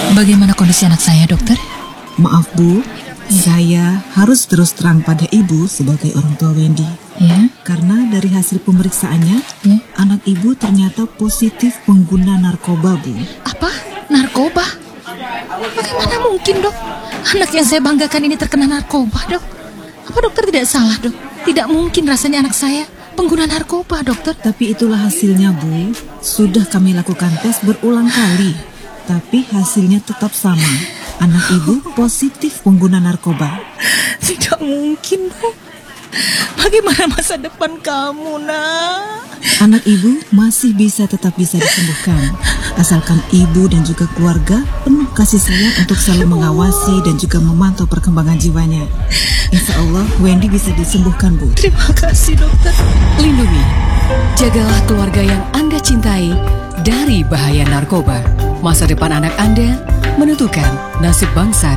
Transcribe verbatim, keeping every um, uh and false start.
Bagaimana kondisi anak saya, dokter? Maaf Bu, saya harus terus terang pada Ibu sebagai orang tua Wendy. Ya. Karena dari hasil pemeriksaannya, Ya. anak Ibu ternyata positif pengguna narkoba, Bu. Apa? Narkoba? Bagaimana mungkin, dok? Anak yang saya banggakan ini terkena narkoba, dok. Apa dokter tidak salah, dok? Tidak mungkin rasanya anak saya pengguna narkoba, dokter. Tapi itulah hasilnya, Bu. Sudah kami lakukan tes berulang kali, tapi hasilnya tetap sama. Anak Ibu positif pengguna narkoba. Tidak mungkin, dok. Bagaimana masa depan kamu, nak? Anak Ibu masih bisa tetap bisa disembuhkan, asalkan Ibu dan juga keluarga penuh kasih sayang untuk selalu mengawasi dan juga memantau perkembangan jiwanya. Insya Allah Wendy bisa disembuhkan, Bu. Terima kasih, dokter. Lindungi, jagalah keluarga yang Anda cintai dari bahaya narkoba. Masa depan anak Anda menentukan nasib bangsa